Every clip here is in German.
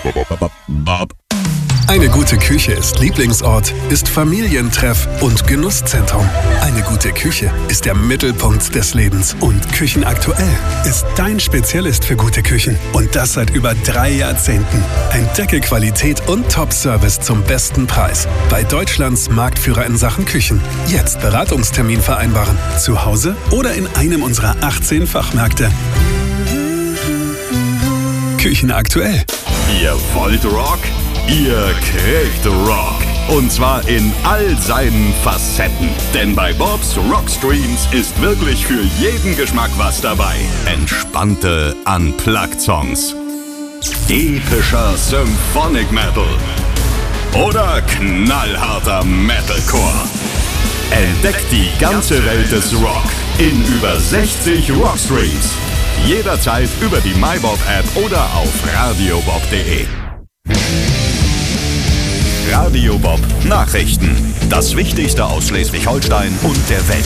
Eine gute Küche ist Lieblingsort, ist Familientreff und Genusszentrum. Eine gute Küche ist der Mittelpunkt des Lebens. Und Küchenaktuell ist dein Spezialist für gute Küchen. Und das seit über 3 Jahrzehnten. Entdecke Qualität und Top-Service zum besten Preis. Bei Deutschlands Marktführer in Sachen Küchen. Jetzt Beratungstermin vereinbaren. Zu Hause oder in einem unserer 18 Fachmärkte. Küchenaktuell. Ihr wollt Rock? Ihr kriegt Rock. Und zwar in all seinen Facetten. Denn bei Bobs Rockstreams ist wirklich für jeden Geschmack was dabei. Entspannte Unplugged-Songs. Epischer Symphonic Metal. Oder knallharter Metalcore. Entdeckt die ganze Welt des Rock in über 60 Rockstreams. Jederzeit über die MyBob-App oder auf radiobob.de. Radio Bob Nachrichten. Das Wichtigste aus Schleswig-Holstein und der Welt.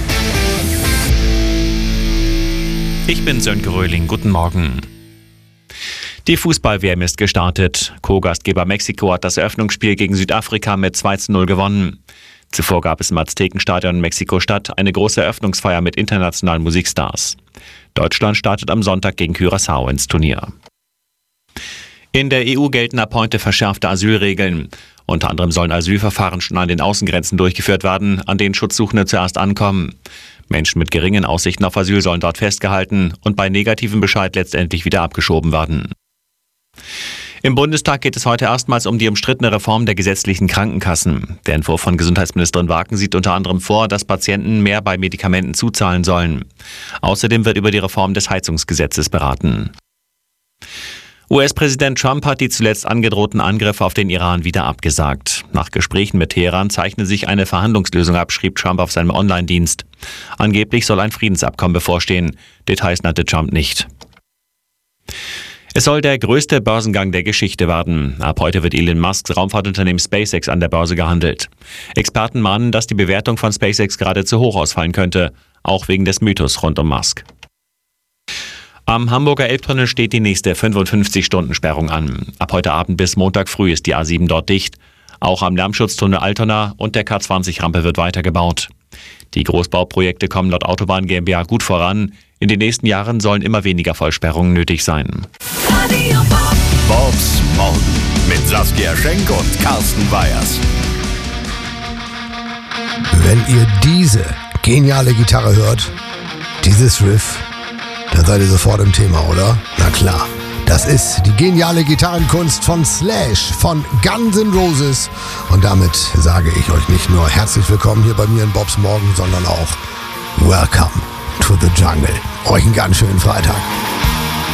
Ich bin Sönke Röhling. Guten Morgen. Die Fußball-WM ist gestartet. Co-Gastgeber Mexiko hat das Eröffnungsspiel gegen Südafrika mit 2:0 gewonnen. Zuvor gab es im Aztekenstadion in Mexiko-Stadt eine große Eröffnungsfeier mit internationalen Musikstars. Deutschland startet am Sonntag gegen Curaçao ins Turnier. In der EU gelten ab heute verschärfte Asylregeln. Unter anderem sollen Asylverfahren schon an den Außengrenzen durchgeführt werden, an denen Schutzsuchende zuerst ankommen. Menschen mit geringen Aussichten auf Asyl sollen dort festgehalten und bei negativem Bescheid letztendlich wieder abgeschoben werden. Im Bundestag geht es heute erstmals um die umstrittene Reform der gesetzlichen Krankenkassen. Der Entwurf von Gesundheitsministerin Waken sieht unter anderem vor, dass Patienten mehr bei Medikamenten zuzahlen sollen. Außerdem wird über die Reform des Heizungsgesetzes beraten. US-Präsident Trump hat die zuletzt angedrohten Angriffe auf den Iran wieder abgesagt. Nach Gesprächen mit Teheran zeichne sich eine Verhandlungslösung ab, schrieb Trump auf seinem Online-Dienst. Angeblich soll ein Friedensabkommen bevorstehen. Details nannte Trump nicht. Es soll der größte Börsengang der Geschichte werden. Ab heute wird Elon Musks Raumfahrtunternehmen SpaceX an der Börse gehandelt. Experten mahnen, dass die Bewertung von SpaceX gerade zu hoch ausfallen könnte, auch wegen des Mythos rund um Musk. Am Hamburger Elbtunnel steht die nächste 55-Stunden-Sperrung an. Ab heute Abend bis Montag früh ist die A7 dort dicht. Auch am Lärmschutztunnel Altona und der K20-Rampe wird weitergebaut. Die Großbauprojekte kommen laut Autobahn GmbH gut voran. In den nächsten Jahren sollen immer weniger Vollsperrungen nötig sein. Bobs Morgen mit Saskia Schenk und Carsten Weyers. Wenn ihr diese geniale Gitarre hört, dieses Riff, dann seid ihr sofort im Thema, oder? Na klar. Das ist die geniale Gitarrenkunst von Slash von Guns N' Roses. Und damit sage ich euch nicht nur herzlich willkommen hier bei mir in Bobs Morgen, sondern auch Welcome to the Jungle. Euch einen ganz schönen Freitag.